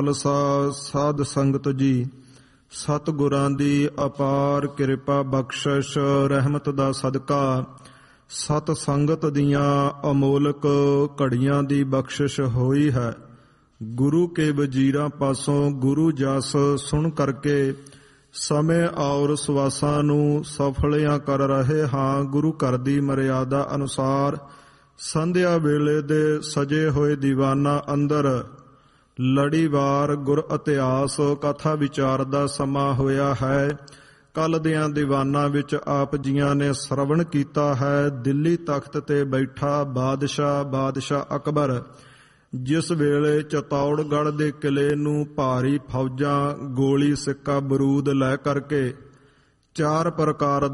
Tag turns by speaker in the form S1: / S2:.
S1: ਖਾਲਸਾ ਸਾਧ ਸੰਗਤ ਜੀ, ਸਤਿਗੁਰਾਂ ਦੀ ਅਪਾਰ ਕਿਰਪਾ ਬਖਸ਼ਿਸ਼ ਰਹਿਮਤ ਦਾ ਸਦਕਾ ਸਤ ਸੰਗਤ ਦੀਆਂ ਅਮੋਲਕ ਘੜੀਆਂ ਦੀ ਬਖਸ਼ਿਸ਼ ਹੋਈ ਹੈ। ਗੁਰੂ ਕੇ ਵਜੀਰਾਂ ਪਾਸੋਂ ਗੁਰੂ ਜਸ ਸੁਣ ਕਰਕੇ ਸਮੇਂ ਔਰ ਸਵਾਸਾਂ ਨੂੰ ਸਫਲਿਆਂ ਕਰ ਰਹੇ ਹਾਂ। ਗੁਰੂ ਘਰ ਦੀ ਮਰਿਆਦਾ ਅਨੁਸਾਰ ਸੰਧਿਆ ਵੇਲੇ ਦੇ ਸਜੇ ਹੋਏ ਦੀਵਾਨਾਂ ਅੰਦਰ ਲੜੀਵਾਰ ਗੁਰ ਇਤਿਹਾਸ ਕਥਾ ਵਿਚਾਰ ਦਾ ਸਮਾਂ ਹੋਇਆ ਹੈ। ਕੱਲ੍ਹ ਦਿਆਂ ਦੀਵਾਨਾਂ ਵਿੱਚ ਆਪ ਜੀਆਂ ਨੇ ਸਰਵਣ ਕੀਤਾ ਹੈ। ਦਿੱਲੀ ਤਖਤ ਤੇ ਬੈਠਾ ਬਾਦਸ਼ਾਹ ਅਕਬਰ ਜਿਸ ਵੇਲੇ ਚਤੌੜਗੜ੍ਹ ਦੇ ਕਿਲੇ ਨੂੰ ਭਾਰੀ ਫੌਜਾਂ, ਗੋਲੀ, ਸਿੱਕਾ, ਬਰੂਦ ਲੈ ਕਰਕੇ 4 ਪ੍ਰਕਾਰ